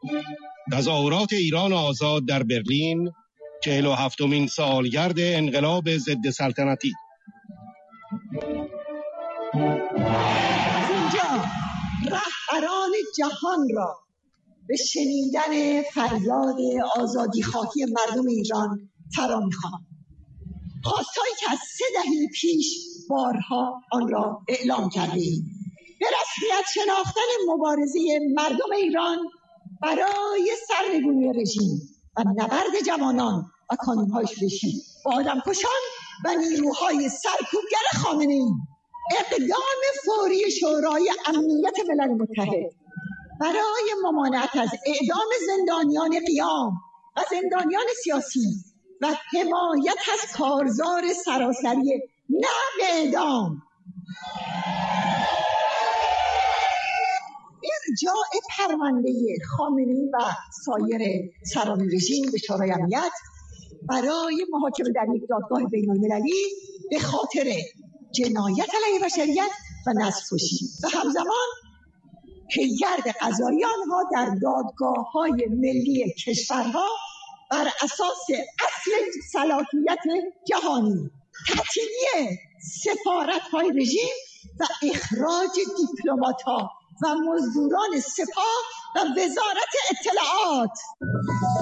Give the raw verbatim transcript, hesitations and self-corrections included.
تظاهرات ایران آزاد در برلین، چهل و هفتمین سالگرد انقلاب ضد سلطنتی. اینجا رهبران جهان را به شنیدن فریاد آزادی خواهی مردم ایران فرا می‌خوانم. خواستهایی که از سه دهه پیش بارها آن را اعلام کردیم. به رسمیت شناختن مبارزه مردم ایران برای سرنگونی رژیم و نبرد جوانان و کانون‌های رژیم با آدمکشان و نیروهای سرکوبگر خامنه‌ای. اقدام فوری شورای امنیت ملل متحد برای ممانعت از اعدام زندانیان قیام و زندانیان سیاسی و حمایت از کارزار سراسری نقل اعدام. ارجاع پرونده خامنه‌ای و سایر سران رژیم به شورای امنیت برای محاکمه در یک دادگاه بین‌المللی به خاطر جنایت علیه بشریت و نسل‌کشی و همزمان پیگرد قضایی آنها در دادگاه‌های ملی کشورها بر اساس اصل صلاحیت جهانی، تعطیلی سفارت‌های رژیم و اخراج دیپلمات‌ها و مزدوران سپاه و وزارت اطلاعات.